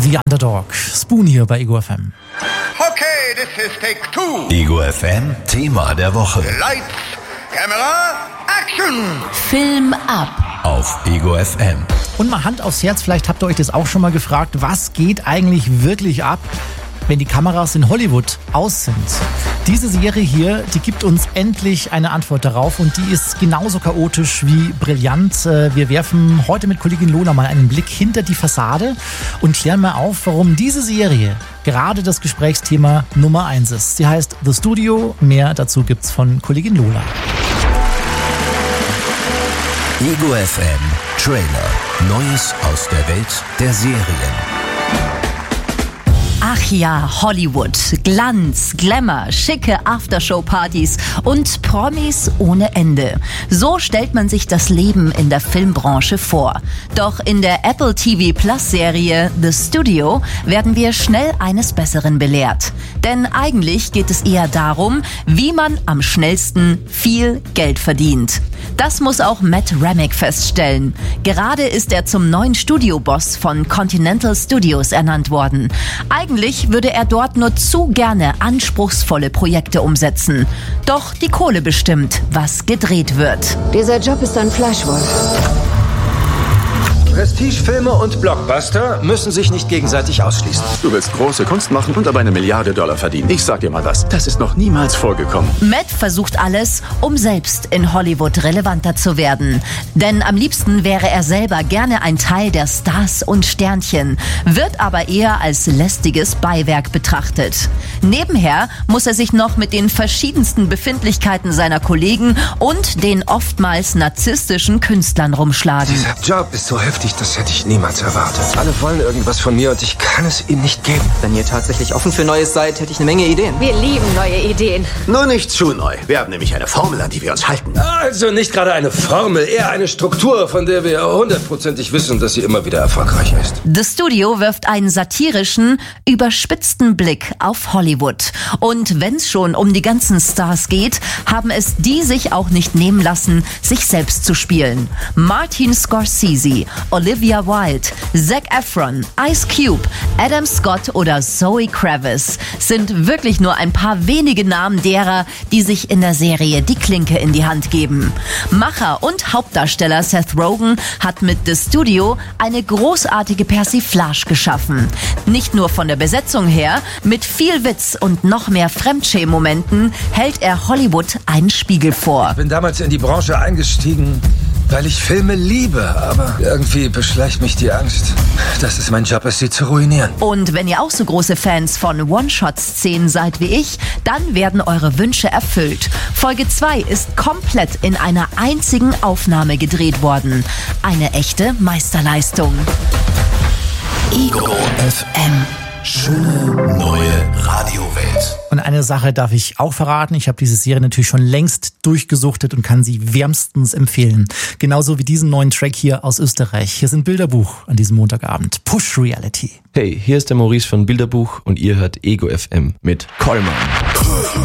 The Underdog. Spoon hier bei Ego FM. Okay, this is take two. Ego FM, Thema der Woche. Lights, Camera, Action. Film ab. Auf Ego FM. Und mal Hand aufs Herz, vielleicht habt ihr euch das auch schon mal gefragt, was geht eigentlich wirklich ab, wenn die Kameras in Hollywood aus sind? Diese Serie hier, die gibt uns endlich eine Antwort darauf und die ist genauso chaotisch wie brillant. Wir werfen heute mit Kollegin Lola mal einen Blick hinter die Fassade und klären mal auf, warum diese Serie gerade das Gesprächsthema Nummer 1 ist. Sie heißt The Studio. Mehr dazu gibt's von Kollegin Lola. Ego FM Trailer. Neues aus der Welt der Serien. Ach ja, Hollywood. Glanz, Glamour, schicke Aftershow-Partys und Promis ohne Ende. So stellt man sich das Leben in der Filmbranche vor. Doch in der Apple TV Plus Serie The Studio werden wir schnell eines Besseren belehrt. Denn eigentlich geht es eher darum, wie man am schnellsten viel Geld verdient. Das muss auch Matt Remick feststellen. Gerade ist er zum neuen Studioboss von Continental Studios ernannt worden. Eigentlich würde er dort nur zu gerne anspruchsvolle Projekte umsetzen. Doch die Kohle bestimmt, was gedreht wird. Dieser Job ist ein Fleischwolf. Prestigefilme und Blockbuster müssen sich nicht gegenseitig ausschließen. Du willst große Kunst machen und dabei $1 Milliarde verdienen. Ich sag dir mal was, das ist noch niemals vorgekommen. Matt versucht alles, um selbst in Hollywood relevanter zu werden. Denn am liebsten wäre er selber gerne ein Teil der Stars und Sternchen, wird aber eher als lästiges Beiwerk betrachtet. Nebenher muss er sich noch mit den verschiedensten Befindlichkeiten seiner Kollegen und den oftmals narzisstischen Künstlern rumschlagen. Dieser Job ist so heftig, das hätte ich niemals erwartet. Alle wollen irgendwas von mir und ich kann es ihnen nicht geben. Wenn ihr tatsächlich offen für Neues seid, hätte ich eine Menge Ideen. Wir lieben neue Ideen. Nur nicht zu neu. Wir haben nämlich eine Formel, an die wir uns halten. Also nicht gerade eine Formel, eher eine Struktur, von der wir 100%ig wissen, dass sie immer wieder erfolgreich ist. The Studio wirft einen satirischen, überspitzten Blick auf Hollywood. Und wenn es schon um die ganzen Stars geht, haben es die sich auch nicht nehmen lassen, sich selbst zu spielen. Martin Scorsese, Olivia Wilde, Zac Efron, Ice Cube, Adam Scott oder Zoe Kravitz sind wirklich nur ein paar wenige Namen derer, die sich in der Serie die Klinke in die Hand geben. Macher und Hauptdarsteller Seth Rogen hat mit The Studio eine großartige Persiflage geschaffen. Nicht nur von der Besetzung her, mit viel Witz und noch mehr Fremdschämen-Momenten hält er Hollywood einen Spiegel vor. Ich bin damals in die Branche eingestiegen, weil ich Filme liebe, aber irgendwie beschleicht mich die Angst, dass es mein Job ist, sie zu ruinieren. Und wenn ihr auch so große Fans von One-Shot-Szenen seid wie ich, dann werden eure Wünsche erfüllt. Folge 2 ist komplett in einer einzigen Aufnahme gedreht worden. Eine echte Meisterleistung. Ego FM. Schöne neue Radiowelt. Und eine Sache darf ich auch verraten. Ich habe diese Serie natürlich schon längst durchgesuchtet und kann sie wärmstens empfehlen. Genauso wie diesen neuen Track hier aus Österreich. Hier sind Bilderbuch an diesem Montagabend. Push Reality. Hey, hier ist der Maurice von Bilderbuch und ihr hört Ego FM mit Kollmann.